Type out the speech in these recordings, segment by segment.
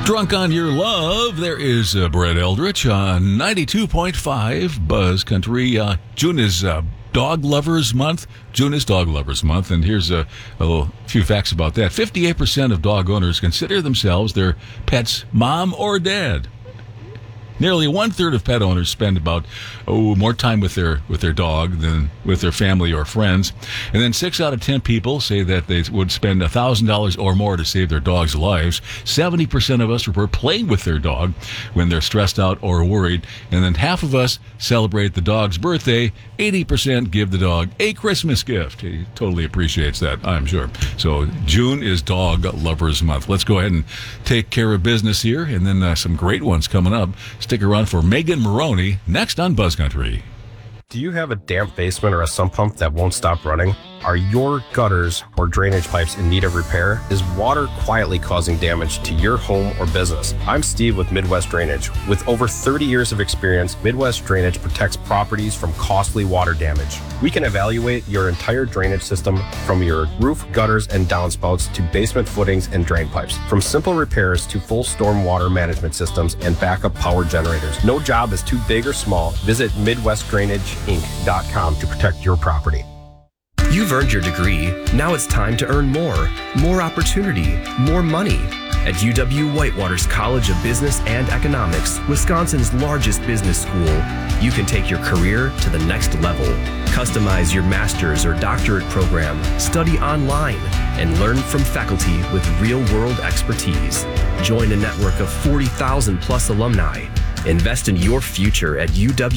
Drunk on Your Love, there is Brett Eldridge on 92.5 Buzz Country. June is Dog Lovers Month. June is Dog Lovers Month, and here's a few facts about that. 58% of dog owners consider themselves their pet's mom or dad. Nearly one-third of pet owners spend about more time with their dog than with their family or friends. And then 6 out of 10 people say that they would spend $1,000 or more to save their dog's lives. 70% of us report playing with their dog when they're stressed out or worried. And then half of us celebrate the dog's birthday. 80% give the dog a Christmas gift. He totally appreciates that, I'm sure. So June is Dog Lovers Month. Let's go ahead and take care of business here, and then some great ones coming up. Stick around for Megan Maroney next on Buzz Country. Do you have a damp basement or a sump pump that won't stop running? Are your gutters or drainage pipes in need of repair? Is water quietly causing damage to your home or business? I'm Steve with Midwest Drainage. With over 30 years of experience, Midwest Drainage protects properties from costly water damage. We can evaluate your entire drainage system from your roof, gutters, and downspouts to basement footings and drain pipes. From simple repairs to full storm water management systems and backup power generators. No job is too big or small. Visit MidwestDrainageInc.com to protect your property. You've earned your degree. Now it's time to earn more opportunity, more money. At UW-Whitewater's College of Business and Economics, Wisconsin's largest business school, you can take your career to the next level. Customize your master's or doctorate program, study online, and learn from faculty with real-world expertise. Join a network of 40,000 plus alumni. Invest in your future at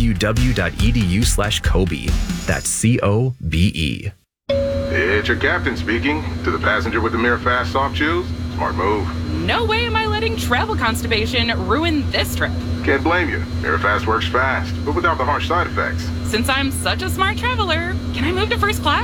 uww.edu/Kobe. That's COBE. It's your captain speaking. To the passenger with the Mirror Fast soft shoes, smart move. No way am I letting travel constipation ruin this trip. Can't blame you. Mirror Fast works fast, but without the harsh side effects. Since I'm such a smart traveler, can I move to first class?